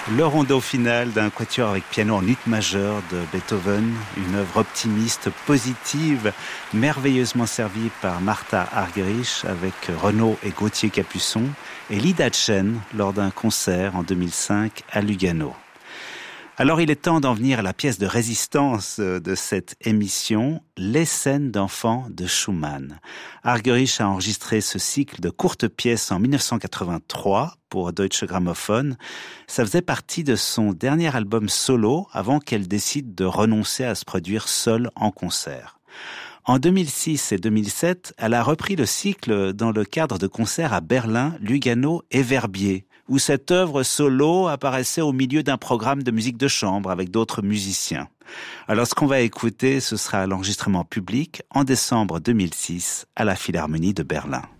Le rondo final d'un quatuor avec piano en ut majeur de Beethoven, une œuvre optimiste, positive, merveilleusement servie par Martha Argerich avec Renaud et Gauthier Capuçon et Lida Chen lors d'un concert en 2005 à Lugano. Alors il est temps d'en venir à la pièce de résistance de cette émission, Les scènes d'enfants de Schumann. Argerich a enregistré ce cycle de courtes pièces en 1983 pour Deutsche Grammophon. Ça faisait partie de son dernier album solo avant qu'elle décide de renoncer à se produire seule en concert. En 2006 et 2007, elle a repris le cycle dans le cadre de concerts à Berlin, Lugano et Verbier, où cette œuvre solo apparaissait au milieu d'un programme de musique de chambre avec d'autres musiciens. Alors ce qu'on va écouter, ce sera l'enregistrement public en décembre 2006 à la Philharmonie de Berlin.